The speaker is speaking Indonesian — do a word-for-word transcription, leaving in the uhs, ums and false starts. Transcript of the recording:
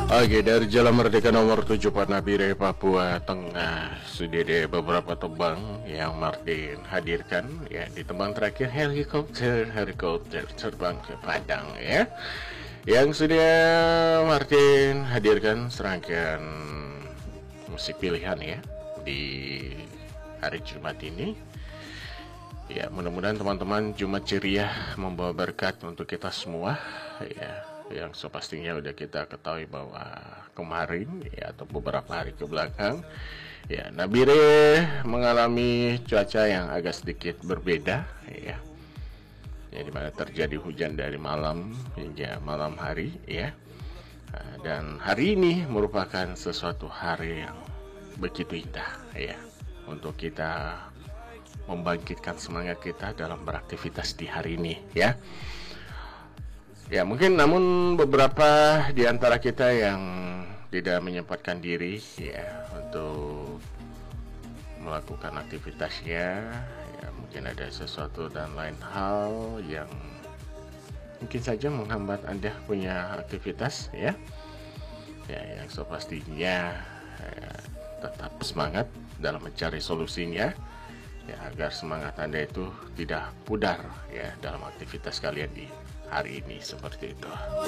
Oke, dari Jalan Merdeka nomor tujuh Panabire, Papua Tengah, sudah ada beberapa tebang yang Martin hadirkan. Ya, di tebang terakhir helikopter, helikopter terbang ke Padang ya. Yang sudah Martin hadirkan serangkaian musik pilihan ya di hari Jumat ini. Ya, mudah-mudahan teman-teman Jumat ceria membawa berkat untuk kita semua ya. Yang sepastinya udah kita ketahui bahwa kemarin ya atau beberapa hari ke belakang ya Nabire mengalami cuaca yang agak sedikit berbeda ya. Ya, dimana terjadi hujan dari malam hingga malam hari ya. Dan hari ini merupakan sesuatu hari yang begitu indah ya untuk kita membangkitkan semangat kita dalam beraktivitas di hari ini ya. Ya mungkin namun beberapa di antara kita yang tidak menyempatkan diri ya untuk melakukan aktivitasnya ya, mungkin ada sesuatu dan lain hal yang mungkin saja menghambat Anda punya aktivitas ya. Ya yang so pastinya ya, tetap semangat dalam mencari solusinya ya agar semangat Anda itu tidak pudar ya dalam aktivitas kalian di hari ini seperti itu.